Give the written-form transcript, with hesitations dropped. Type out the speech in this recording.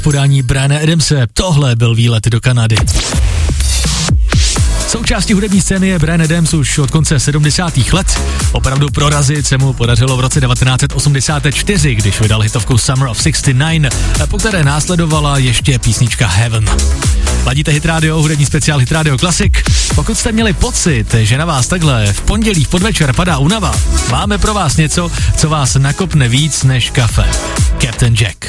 podání Briana Adamse. Tohle byl výlet do Kanady. Součástí hudební scény je Bryan Adams už od konce 70. let. Opravdu prorazit se mu podařilo v roce 1984, když vydal hitovku Summer of 69, po které následovala ještě písnička Heaven. Ladíte Hit Radio, hudební speciál Hit Radio Classic. Pokud jste měli pocit, že na vás takhle v pondělí v podvečer padá únava, máme pro vás něco, co vás nakopne víc než kafe. Captain Jack.